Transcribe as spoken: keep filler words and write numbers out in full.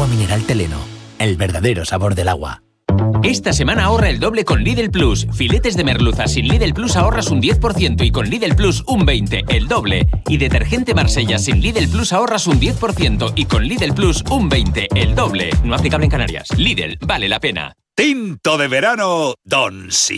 mineral Teleno, el verdadero sabor del agua. Esta semana ahorra el doble con Lidl Plus. Filetes de merluza sin Lidl Plus ahorras un diez por ciento y con Lidl Plus un veinte por ciento, el doble. Y detergente Marsella sin Lidl Plus ahorras un diez por ciento y con Lidl Plus un veinte por ciento, el doble. No aplicable en Canarias. Lidl, vale la pena. Tinto de verano Don Simón.